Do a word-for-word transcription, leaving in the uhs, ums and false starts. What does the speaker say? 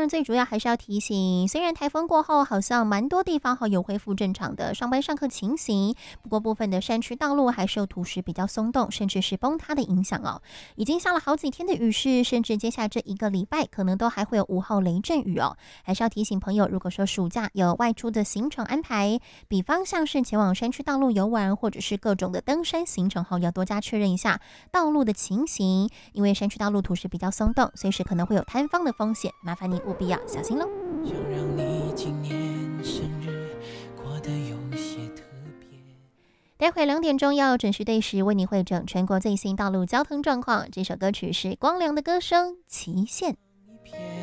然最主要还是要提醒，虽然台风过后好像蛮多地方有恢复正常的上班上课情形，不过部分的山区道路还是有土石比较松动，甚至是崩塌的影响哦。已经下了好几天的雨势，甚至接下来这一个礼拜可能都还会有午后雷阵雨哦。还是要提醒朋友，如果说暑假有外出的行程安排，比方像是前往山区道路游玩，或者是各种的登山行程后，要多加确认一下道路的情形，因为山区道路土石比较松动，随时可能会有塌方的风险，麻烦你务必要小心喽。 想让你今年生日过得有些特别。 待会两点钟要准时对时为你汇整全国最新道路交通状况。这首歌曲是光良的歌声《期限》。